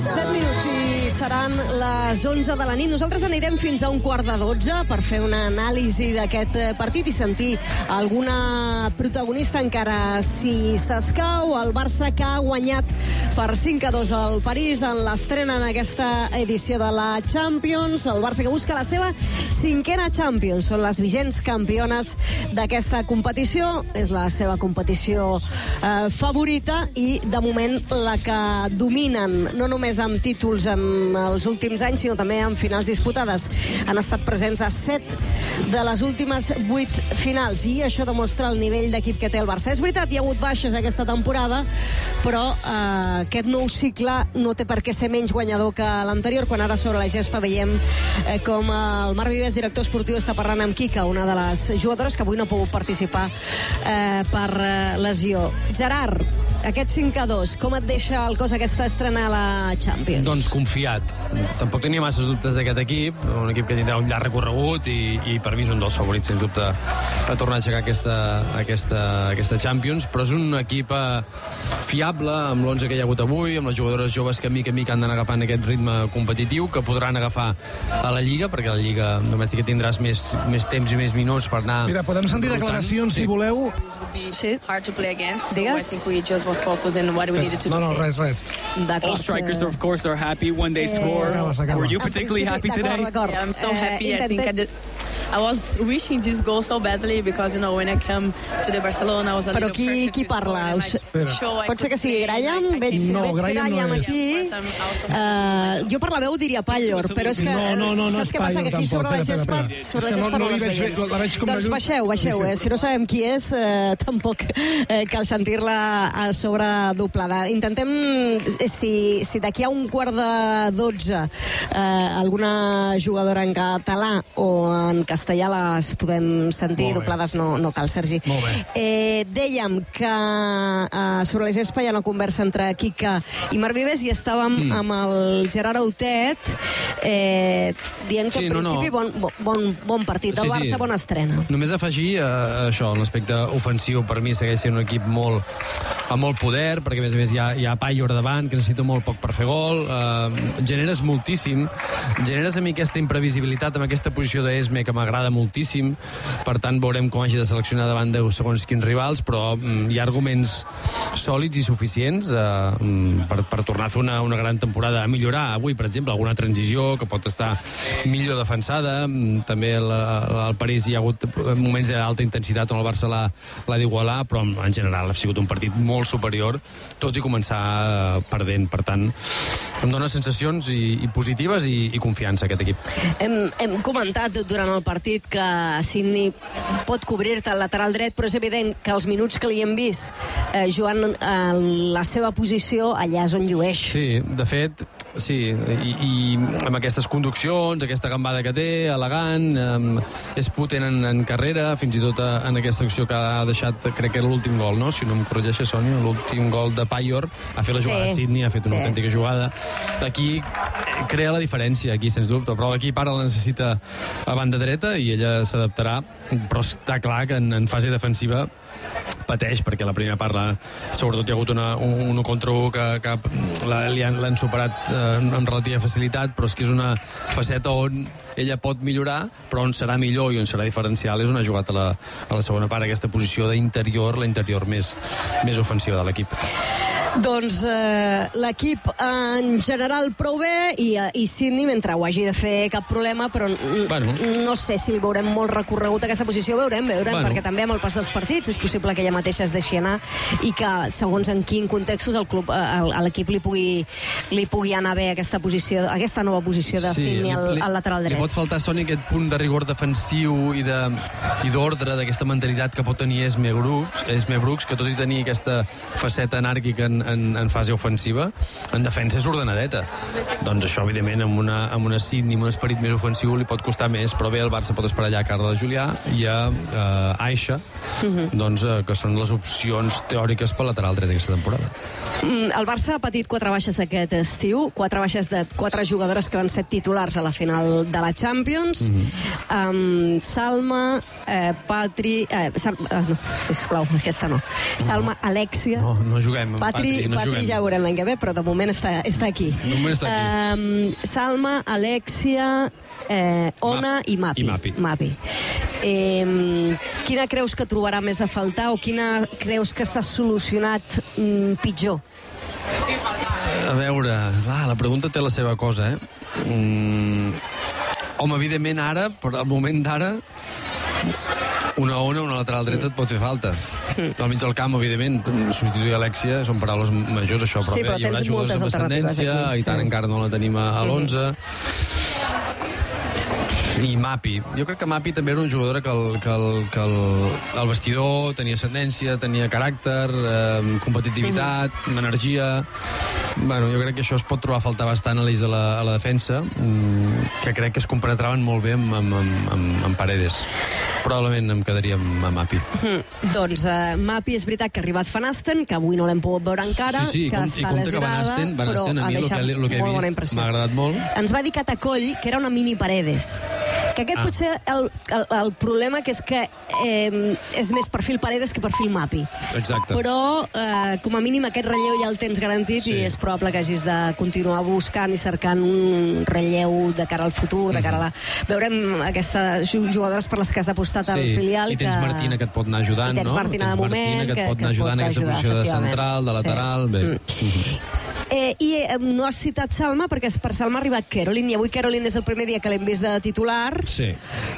7 minuts i seran les 11 de la nit. Nosaltres anirem fins a 11:45 per fer una anàlisi d'aquest partit i sentir alguna protagonista, encara si s'escau. El Barça, que ha guanyat per 5-2 al París en l'estrena en aquesta edició de la Champions. El Barça que busca la seva 5a Champions. Són les vigents campiones d'aquesta competició. És la seva competició favorita i, de moment, la que dominen, no només amb títols en els últims anys, sinó també en finals disputades. Han estat presents a 7 de les últimes 8 finals, i això demostra el nivell d'equip que té el Barça. És veritat, hi ha hagut baixes aquesta temporada, però aquest nou cicle no té per què ser menys guanyador que l'anterior, quan ara sobre la gespa veiem com el Marc Vives, director esportiu, està parlant amb Quica, una de les jugadores que avui no ha pogut participar per lesió. Gerard, aquest 5-2, com et deixa el cos aquesta estrena a la Champions? Doncs confiat. Tampoc tenia masses dubtes d'aquest equip, un equip que tindrà un llarg recorregut i per mi és un dels favorits, sens dubte, a tornar a aixecar aquesta Champions, però és un equip fiable, amb l'11 que hi ha hagut avui, amb les jugadores joves que mica han d'anar agafant aquest ritme competitiu, que podran agafar a la Lliga, perquè a la Lliga domèstica tindràs més temps i més minuts per anar... Mira, podem sentir declaracions, si voleu. Sí. Digues. Was focused in what we needed to do. No, res. All strikers, of course, are happy when they score. Were you particularly happy today? Yeah, I'm so happy. I think I was wishing this goal so badly because, when I come to the Barcelona, I was a little pressured. Però qui parla? Pot ser que sigui Graham? Veig Graham aquí. Jo per la veu diria Pallor, però és que saps què passa? Que aquí sobre la gespa no les veiem. Doncs baixeu, si no sabem qui és, tampoc cal sentir-la a sobre doblada. Intentem, si d'aquí a 11:45 alguna jugadora en català o en castellà les podem sentir, doblades no cal, Sergi. Dèiem que sobre la gespa hi ha una conversa entre Quica i Marc Vives, i estàvem amb el Gerard Autet dient que en principi bon partit del Barça, bona estrena. Només afegir això, l'aspecte ofensiu per mi segueix sent un equip amb molt poder, perquè a més hi ha Pallor davant, que necessita molt poc per fer gol, generes moltíssim, generes a mi aquesta imprevisibilitat amb aquesta posició d'Esme que m'agrada moltíssim, per tant veurem com hagi de seleccionar davant de segons quins rivals, però hi ha arguments sòlids i suficients per tornar a fer una gran temporada, a millorar avui, per exemple, alguna transició que pot estar millor defensada. També al París hi ha hagut moments d'alta intensitat on el Barça l'ha d'igualar, però en general ha sigut un partit molt superior, tot i començar perdent. Per tant, em dona sensacions i positives i confiança aquest equip. Hem comentat durant el partit que Sidney pot cobrir-te al lateral dret, però és evident que els minuts que li hem vist jugant en la seva posició, allà és on llueix. Sí, de fet, sí, i amb aquestes conduccions, aquesta gambada que té, elegant, és potent en carrera, fins i tot en aquesta acció que ha deixat, crec que era l'últim gol, no? Si no em corregeixes, Sònia, l'últim gol de Pallor, ha fet la jugada de Sidney, ha fet una autèntica jugada. Aquí crea la diferència, aquí, sens dubte, però l'equip ara la necessita a banda dreta i ella s'adaptarà, però està clar que en fase defensiva pateix, perquè la primera part sobretot hi ha hagut un contra 1 que l'han superat amb relativa facilitat, però és que és una faceta on ella pot millorar, però on serà millor i on serà diferencial és on ha jugat a la segona part, aquesta posició d'interior, la interior més ofensiva de l'equip. Doncs l'equip en general prou bé, i Sidney, mentre ho hagi de fer, cap problema, però no sé si li veurem molt recorregut a aquesta posició. Veurem, perquè també amb el pas dels partits és possible que ella mateixa es deixi anar i que segons en quin contextos a l'equip li pugui anar bé aquesta nova posició de Sidney al lateral dret. Li pot faltar, Sònia, aquest punt de rigor defensiu i d'ordre, d'aquesta mentalitat que pot tenir Esme Brooks, que tot i tenir aquesta faceta anàrquica en fase ofensiva, en defensa és ordenadeta. Doncs això, evidentment, amb una Sidney, amb un esperit més ofensiu, li pot costar més, però bé, el Barça pot esperar allà a Carla Julià i a Aisha, doncs, que són les opcions teòriques pel lateral dret d'aquesta temporada. El Barça ha patit 4 baixes aquest estiu, 4 baixes de 4 jugadores que van ser titulars a la final de la Champions. Salma, Patri... sisplau, aquesta no. Salma, Alexia... No juguem. Patri Patri ja ho veurem l'any que ve, però de moment està aquí. De moment està aquí. Salma, Alexia, Ona i Mapi. Quina creus que trobarà més a faltar o quina creus que s'ha solucionat pitjor? A veure, la pregunta té la seva cosa, Home, evidentment ara, per al moment d'ara, una Ona, una lateral dreta et pot fer falta. Al mig del camp, evidentment, substituir Alexia són paraules majors, això, però, sí, però hi haurà jugadors amb ascendència, i tant encara no la tenim a l'11. I Mapi. Jo crec que Mapi també era una jugadora que el vestidor tenia ascendència, tenia caràcter, competitivitat, energia. Bueno, jo crec que això es pot trobar a faltar bastant a l'eix de la defensa, que crec que es compenetraven molt bé amb Paredes. Probablement em quedaria amb Mapi. Doncs Mapi és veritat que ha arribat Van Asten, que avui no l'hem pogut veure encara, que està lesionada, però ha deixat molt bona impressió. M'ha agradat molt. Ens va dir Catacoll que era una mini Paredes. Que aquest pot ser el problema, que és que és més perfil Paredes que perfil Mapi. Exacte. Però, com a mínim, aquest relleu ja el tens garantit, i és probable que hagis de continuar buscant i cercant un relleu de cara al futur, de cara a la... Veurem aquestes jugadores per les que has apostat al filial. I tens Martina, que et pot anar ajudant, no? I tens Martina, de moment, que et pot anar ajudant en aquesta posició de central, de lateral... I no has citat Salma, perquè per Salma ha arribat Caroline, i avui Caroline és el primer dia que l'hem vist de titular. Sí.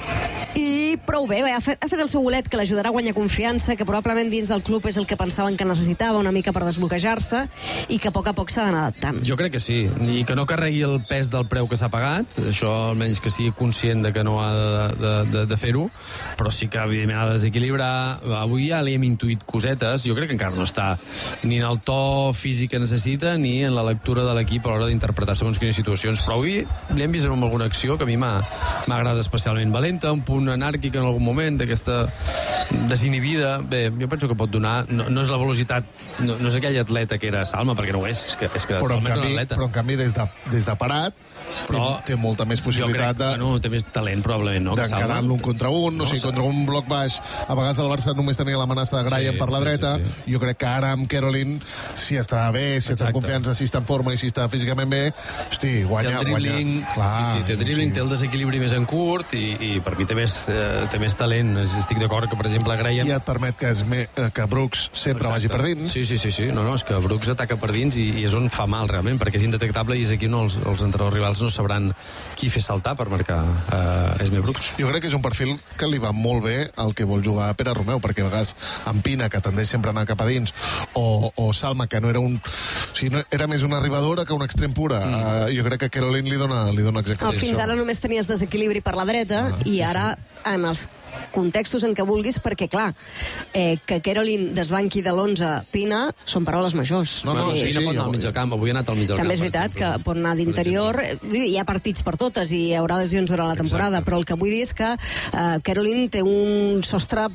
I prou bé, ha fet el seu golet, que l'ajudarà a guanyar confiança, que probablement dins del club és el que pensaven que necessitava una mica per desbloquejar-se, i que a poc s'ha d'anar adaptant. Jo crec que sí, i que no carregui el pes del preu que s'ha pagat, això almenys que sigui conscient de que no ha de fer-ho, però sí que evidentment ha de desequilibrar. Avui ja li hem intuït cosetes, jo crec que encara no està ni en el to físic que necessita ni en la lectura de l'equip a l'hora d'interpretar segons quines situacions, però avui l'hem vist en alguna acció que a mi m'ha agradat especialment. Valenta, un punt anàrquica en algun moment, d'aquesta desinhibida. Bé, jo penso que pot donar... No és la velocitat, no és aquell atleta que era Salma, perquè no ho és que però Salma és un atleta. Però en canvi des de parat té molta més possibilitat té més talent, probablement, no? D'encarar-lo un contra un, contra un bloc baix. A vegades el Barça només tenia l'amenaça de Graham per la dreta. Jo crec que ara amb Caroline, si està bé, si està en confiança, si està en forma i si està físicament bé, hosti, guanya. Té el dribbling, té el dribbling, té el desequilibri més en curt, i per mi té més talent. Estic d'acord que, per exemple, Graham... I et permet que Brooks sempre vagi per dins. Sí. No, és que Brooks ataca per dins i és on fa mal, realment, perquè és indetectable i és aquí on els entrenadors rivals no sabran qui fer saltar per marcar Esme Brooks. Jo crec que és un perfil que li va molt bé el que vol jugar a Pere Romeu, perquè a vegades amb Pina, que tendeix sempre a anar cap a dins, o Salma, que no era era més una arribadora que un extrem pura. Jo crec que Caroline li dona exactament fins ara només tenies desequilibri per la dreta, i ara en els contextos en què vulguis, perquè clar, que Caroline desbanqui de l'11 Pina són paraules majors. Pina pot anar al mig del camp, avui ha anat al mig del camp. També és veritat que pot anar d'interior, hi ha partits per totes i hi haurà lesions durant la temporada, però el que vull dir és que Caroline té un sostre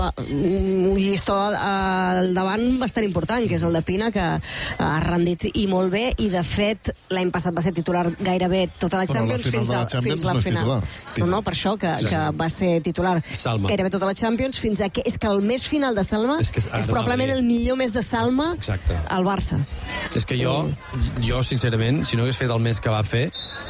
un llistó al davant bastant important, que és el de Pina, que ha rendit i molt bé, i de fet l'any passat va ser titular gairebé tota la Champions fins la final. No, per això que va ser titular gairebé tota la Champions, fins a que és que el mes final de Salma és probablement el millor mes de Salma al Barça. És que jo sincerament, si no hagués fet el mes que va fer,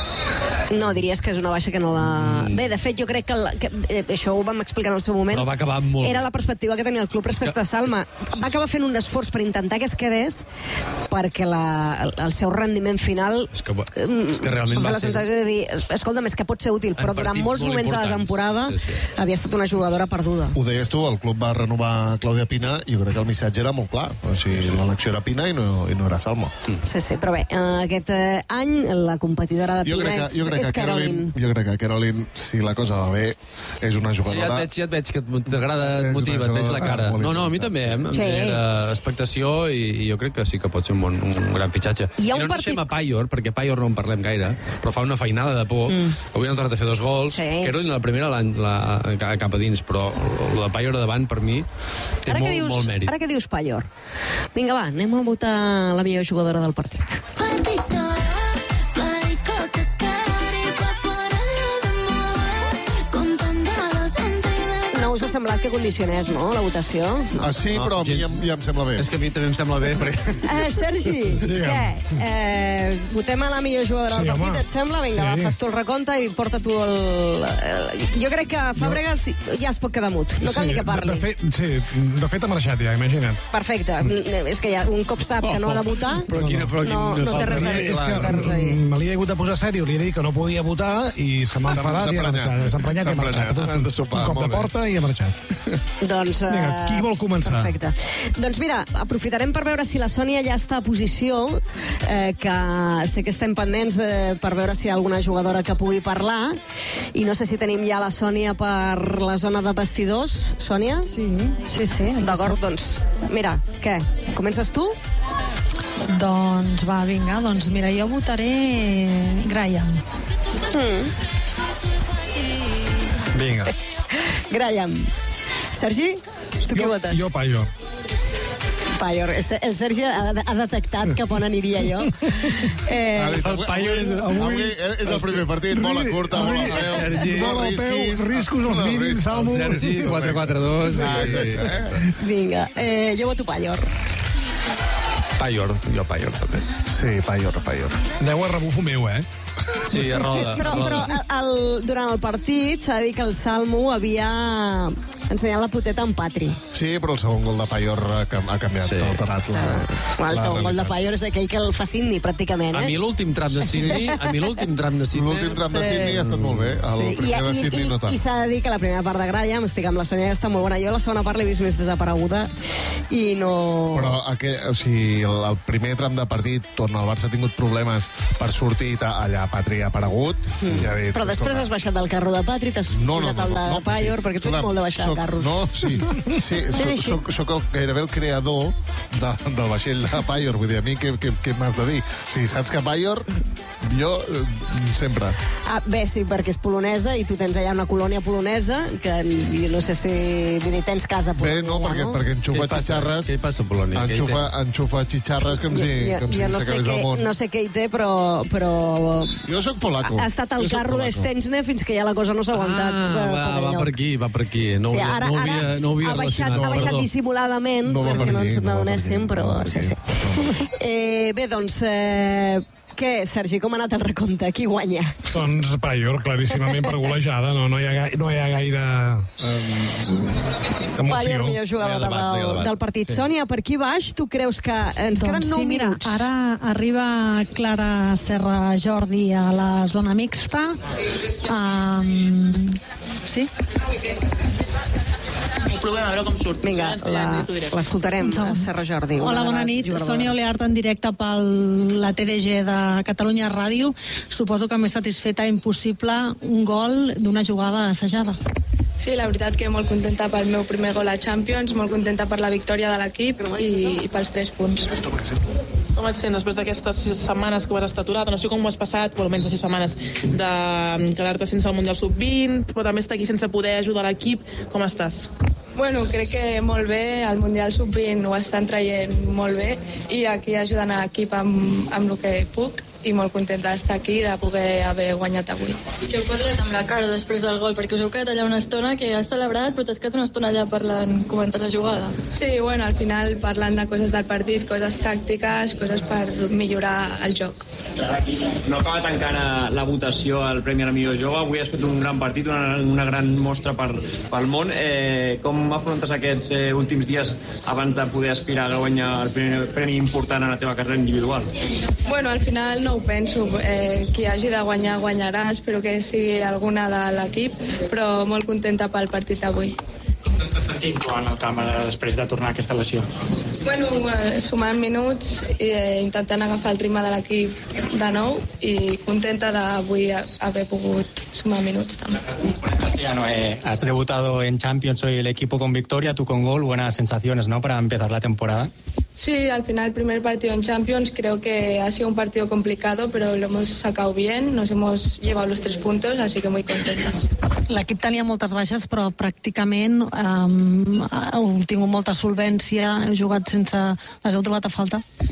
no, diries que és una baixa que no la... Bé, de fet, jo crec que això ho vam explicar en el seu moment. Però va acabar molt... Era la perspectiva que tenia el club respecte a Salma. Va acabar fent un esforç per intentar que es quedés, perquè el seu rendiment final... És que realment va ser... la sensació de dir, escolta'm, és que pot ser útil, però durant molts moments de la temporada havia estat una jugadora perduda. Ho deies tu, el club va renovar Clàudia Pina, i jo crec que el missatge era molt clar. O sigui, l'elecció era Pina i no era Salma. Sí, però bé, aquest any la competidora de Pina és Caroline. Jo crec que Caroline, si la cosa va bé, és una jugadora... Sí, ja et veig que t'agrada, et motiva, et veig la cara. No, a mi també, era expectació, i jo crec que sí que pot ser un gran fitxatge. I no deixem a Payor, perquè Payor no en parlem gaire, però fa una feinada de por. Avui no ha tornat a fer 2 gols. Caroline la primera cap a dins, però el de Payor davant, per mi, té molt mèrit. Ara què dius, Payor? Vinga, va, anem a votar la millor jugadora del partit. semblat que condicionés, no?, la votació. Ah, sí, però a mi ja em sembla bé. És que a mi també em sembla bé, perquè... Sergi, què? Votem a la millor jugadora del partit, et sembla? Vinga, fas tu el recompte i porta tu el... Jo crec que Fàbregas ja es pot quedar mut, no cal ni que parli. De fet ha marxat ja, imagina't. Perfecte, és que ja un cop sap que no ha de votar, no té res a dir. És que me l'he hagut de posar sèrio, li he dit que no podia votar i se m'ha enfadat i s'ha emprenyat i ha marxat. Un cop de porta i ha marxat. Doncs... Vinga, qui vol començar? Perfecte. Doncs mira, aprofitarem per veure si la Sònia ja està a posició, que sé que estem pendents per veure si hi ha alguna jugadora que pugui parlar, i no sé si tenim ja la Sònia per la zona de vestidors. Sònia? Sí. D'acord, doncs, mira, què? Comences tu? Doncs va, vinga, doncs mira, jo votaré Graham. Vinga. Graham. Sergi, tu qui votes? Jo Pajor. Pajor. El Sergi ha detectat cap on aniria jo. Avui és el primer partit, bola curta, bola peu, no risquis. Riscos als mínims, Salmo. Sergi, 4-4-2. Vinga, jo voto Pajor. Pajor, jo Pajor també. Sí, Pajor. Deu a rebufo meu, Sí, a roda. Però durant el partit s'ha de dir que el Salmo havia ensenyat la poteta en Patri. Sí, però el segon gol de Pajor ha canviat, ha alterat la el segon gol de Pajor és aquell que el fa Sidney, pràcticament. A mi l'últim tram de Sidney L'últim tram de Sidney ha estat molt bé. El primer de Sidney no tant. I s'ha de dir que la primera part de Graham, estic amb la Sònia, està molt bona. Jo la segona part l'he vist més desapareguda i no... Però el primer tram de partit, on el Barça ha tingut problemes per sortir, allà Patri ha aparegut. Però després has baixat del carro de Patri, t'has posat el de Pajor, perquè tu ets molt de baixar de carros. No, sí, soc gairebé el creador del vaixell de Pajor. Vull dir, a mi què m'has de dir? Si saps que Pajor, jo sempre. Bé, sí, perquè és polonesa i tu tens allà una colònia polonesa que no sé si tens casa polonesa. Bé, no, perquè enxufa xitxarres. Què passa a Polònia? Enxufa xitxarres com si s'acabés el món. No sé què hi té, però... Jo sóc polaco. Ha estat al carro d'Stensne fins que ja la cosa no s'ha aguantat. Va per aquí. No ho havia relacionat. Ha baixat dissimuladament perquè no ens n'adonéssim, però... Bé, doncs... Què, Sergi, com ha anat el recompte? Qui guanya? Doncs Pajor, claríssimament per golejada. No hi ha gaire emoció. Pajor, millor jugador del partit. Sònia, per aquí baix, tu creus que ens queden 9 minuts? Ara arriba Clara Serra Jordi a la zona mixta. Sí? Provem a veure com surt. Vinga, l'escoltarem, Serra Jordi. Hola, bona nit. Sònia Oleart en directe per la TDG de Catalunya Ràdio. Suposo que més satisfeta impossible un gol d'una jugada assajada. Sí, la veritat que molt contenta pel meu primer gol a Champions, molt contenta per la victòria de l'equip i pels 3 punts. Com et sents després d'aquestes 6 setmanes que vas estar aturada? No sé com ho has passat, o almenys de 6 setmanes, de quedar-te sense el Mundial Sub-20, però també estar aquí sense poder ajudar l'equip. Com estàs? Bueno, crec que molt bé, el Mundial Sub-20 ho estan traient molt bé i aquí ajudant a l'equip amb el que puc i molt contenta d'estar aquí i de poder haver guanyat avui. Què heu parlat amb la Caro després del gol? Perquè us heu quedat allà una estona que has celebrat, però t'has quedat una estona allà parlant, comentant la jugada. Sí, bueno, al final parlant de coses del partit, coses tàctiques, coses per millorar el joc. No ha acabat encara la votació al Premi a la millor jove. Avui has fet un gran partit, una gran mostra pel món. Com afrontes aquests últims dies abans de poder aspirar a guanyar el premi important en la teva carrera individual? Bueno, al final no ho penso. Qui hagi de guanyar, guanyarà. Espero que sigui alguna de l'equip, però molt contenta pel partit d'avui. Com t'estàs sentint tu en el camp després de tornar a aquesta lesió? Bueno, sumant minuts, intentant agafar el ritme de l'equip de nou i contenta d'avui haver pogut sumar minuts també. Castellano, has debutado en Champions, hoy el equipo con victoria, tú con gol, buenas sensaciones, ¿no?, para empezar la temporada. Sí, al final primer partido en Champions, creo que ha sido un partido complicado, pero lo hemos sacado bien, nos hemos llevado los 3 puntos, así que muy contentas. L'equip tenia moltes baixes, però pràcticament heu tingut molta solvència, heu jugat sense... Les heu trobat a falta?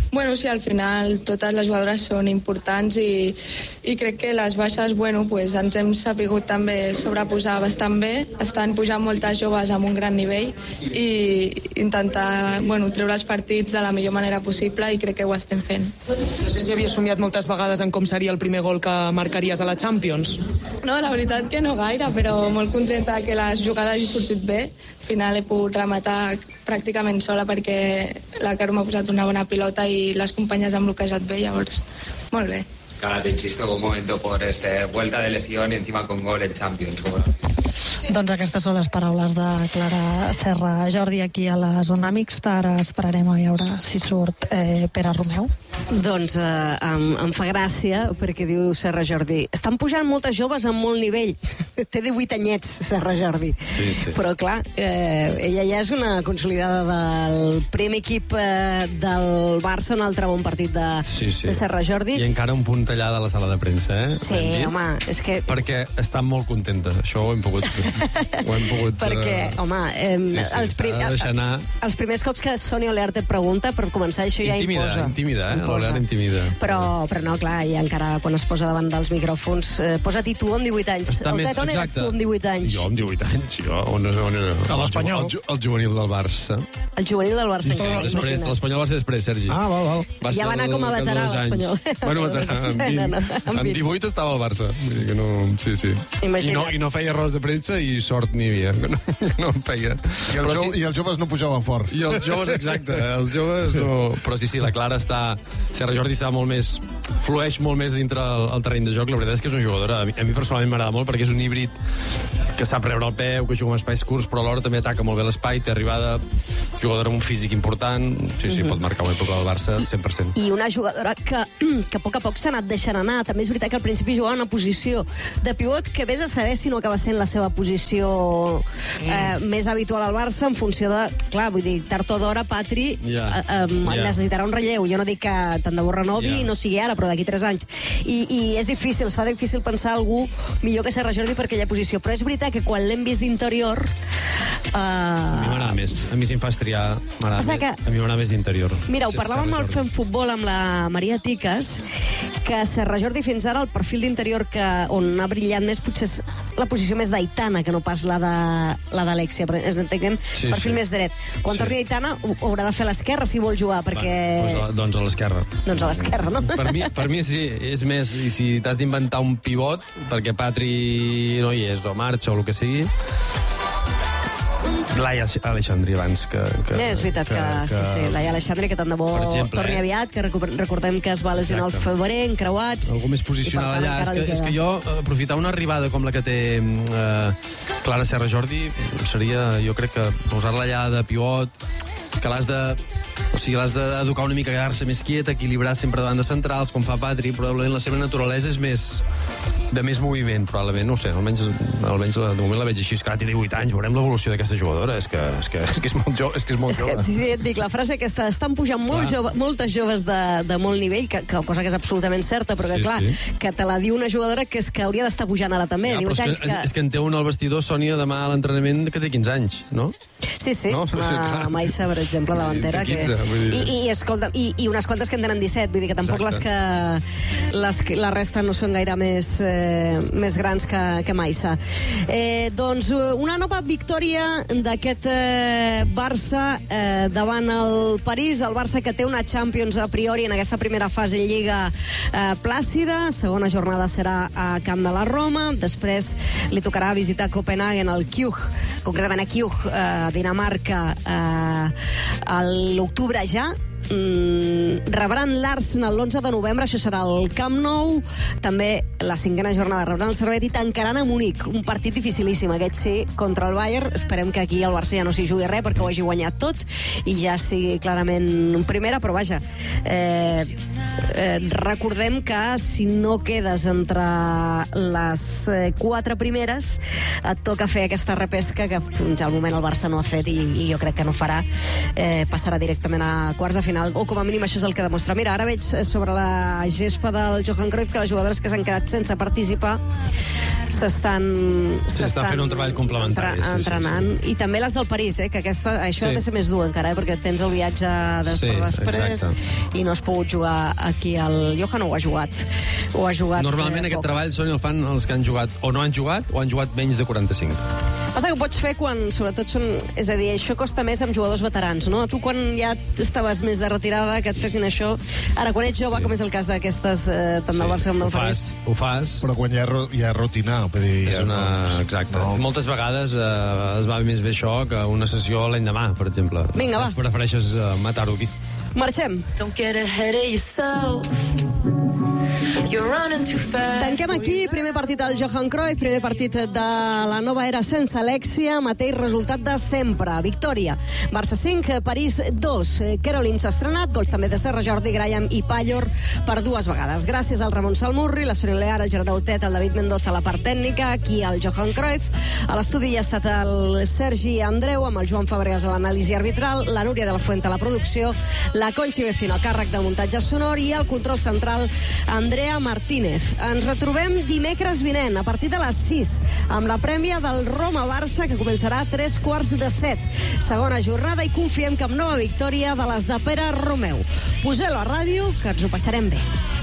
Bueno, sí, al final totes les jugadores són importants i crec que les baixes, bueno, pues ens hem sapigut també sobreposar bastant bé. Estan pujant moltes joves amb un gran nivell i intentar, bueno, treure els partits de la millor manera possible i crec que ho estem fent. No sé si havies somiat moltes vegades en com seria el primer gol que marcaries a la Champions. No, la veritat que no gaire, però molt contenta que les jugades hagin sortit bé. Al final he pogut rematar pràcticament sola perquè la Caro m'ha posat una bona pilota i les companyes han bloquejat bé, llavors, molt bé. Cara, te insisto, un momento por vuelta de lesión y encima con gol en Champions. Doncs aquestes són les paraules de Clara Serra. Jordi, aquí a la zona mixta, ara esperarem a veure si surt Pere Romeu. Doncs em fa gràcia, perquè diu Serra Jordi, estan pujant moltes joves amb molt nivell. Té 18 anyets, Serra Jordi. Sí. Però clar, ella ja és una consolidada del primer equip del Barça, un altre bon partit de Serra Jordi. I encara un punt tallat a la sala de premsa, Sí, home, és que... Perquè està molt contenta, això ho hem pogut perquè, home, els primers cops que Sonia Oleart et pregunta, per començar, això ja imposa. Intimida. Però no, clar, i encara quan es posa davant dels micròfons, posa-t'hi tu amb 18 anys. On eres tu amb 18 anys? Jo amb 18 anys, on era? A l'Espanyol. El juvenil del Barça. El juvenil del Barça. Després, l'Espanyol va ser després, Sergi. Val. Ja va anar com a veterà l'Espanyol. Bueno, amb 18 estava al Barça. Sí. I no feia rols de premsa i sort n'hi havia, no en feia. I els joves no pujaven fort. I els joves, exacte, els joves no... Però sí, la Clara està... Serra Jordi està molt més... flueix molt més dintre el terreny de joc. La veritat és que és una jugadora, a mi personalment m'agrada molt perquè és un híbrid que sap rebre el peu, que juga amb espais curts, però alhora també ataca molt bé l'espai, té arribada, jugadora amb un físic important, pot marcar una època del Barça 100%. I una jugadora que a poc s'ha anat deixant anar. També és veritat que al principi jugava en una posició de pivot que vés a saber si no acaba sent la seva posició més habitual al Barça, en funció de... Clar, vull dir, tard o d'hora, Patri necessitarà un relleu. Jo no dic que tant de bo renovi, no sigui ara, però d'aquí 3 anys. I és difícil, es fa difícil pensar algú millor que Serra Jordi per aquella posició. Però és veritat que quan l'hem vist d'interior... A mi m'agrada més. A mi si em fas triar, a mi m'agrada més d'interior. Mira, ho parlàvem al Fem Futbol amb la Maria Tiques, que Serra Jordi fins ara el perfil d'interior on ha brillat més potser és la posició més d'Aitana, que no pas la d'Alexia. Ens entenguem, perfil més dret. Quan torni Aitana haurà de fer a l'esquerra si vol jugar, perquè... Doncs a l'esquerra. Doncs a l'esquerra, no? Per mi sí, és més, i si t'has d'inventar un pivot, perquè Patri no hi és, o marxa, o el que sigui... Laia Aleixandri abans que és veritat que sí, Laia Aleixandri, que tant de bo torni aviat, que recordem que es va lesionar al febrer, encreuats. Algú més posicional allà. És que jo, aprofitar una arribada com la que té Clara Serra Jordi, seria, jo crec que posar-la allà de pivot, que l'has d'educar una mica a quedar-se més quieta, equilibrar sempre davant de centrals, com fa Patri, probablement la seva naturalesa és de més moviment, probablement, no ho sé, almenys de moment la veig així, és que ara té 18 anys, veurem l'evolució d'aquesta jugadora, és que és molt jove. Sí, et dic, la frase aquesta, estan pujant moltes joves de molt nivell, cosa que és absolutament certa, però que clar, que te la diu una jugadora que és que hauria d'estar pujant ara també, 18 anys que... És que en té un al vestidor, Sònia, demà a l'entrenament, que té 15 anys, no? Sí, la Maissa, per exemple, davantera, i unes quantes que en tenen 17, vull dir que tampoc la resta no són gaire més grans que Maissa. Doncs una nova victòria d'aquest Barça davant el París, el Barça que té una Champions a priori en aquesta primera fase en Lliga plàcida. Segona jornada serà a Camp de la Roma, després li tocarà visitar Copenhagen, el Kyuh, concretament a Kyuh, a Dinamarca, a l'octubre ja. Rebran l'Arsenal l'11 de novembre, això serà el Camp Nou, també la 5a jornada rebran el Servette i tancaran a Munic, un partit dificilíssim aquest sí, contra el Bayern. Esperem que aquí el Barça ja no s'hi jugui res perquè ho hagi guanyat tot i ja sigui clarament primera, però vaja, recordem que si no quedes entre les 4 primeres et toca fer aquesta repesca que fins al moment el Barça no ha fet i jo crec que no farà, passarà directament a quarts de final, o com a mínim això és el que demostra. Mira, ara veig sobre la gespa del Johan Cruyff que les jugadores que s'han quedat sense participar s'estan fent un treball complementari. Entrenant. I també les del París, que això ha de ser més dur encara, perquè tens el viatge després i no has pogut jugar aquí. El Johan ho ha jugat. Normalment aquest treball, Sònia, el fan els que han jugat o no han jugat o han jugat menys de 45. Passa que ho pots fer quan, sobretot, és a dir, això costa més amb jugadors veterans, no? Tu quan ja estaves més de retirada, que et fessin això, ara quan ets jove, com és el cas d'aquestes, tant del Barça com del París. Ho fas. Però quan ja és rutina, vull dir... Exacte. Moltes vegades es va més bé això que una sessió l'endemà, per exemple. Vinga, va. Prefereixes matar-ho aquí. Marxem. Tanquem aquí, primer partit del Johan Cruyff, primer partit de la nova era sense Alexia, mateix resultat de sempre, victòria. Barça 5, París 2. Caroline s'ha estrenat, gols també de Serra, Jordi, Graham i Pallor per 2 vegades. Gràcies al Ramon Salmurri, la Sonia Lear, el Gerard Autet, el David Mendoza a la part tècnica, aquí al Johan Cruyff. A l'estudi hi ha estat el Sergi Andreu, amb el Joan Fàbregas a l'anàlisi arbitral, la Núria de la Fuente a la producció, la Conchi Vecino a càrrec del muntatge sonor i el control central, Andrea Martínez. Ens retrobem dimecres vinent, a partir de les 6, amb la prèmia del Roma-Barça, que començarà a 6:45. Segona jornada i confiem que amb nova victòria de les de Pere Romeu. Poseu-lo a ràdio, que ens ho passarem bé.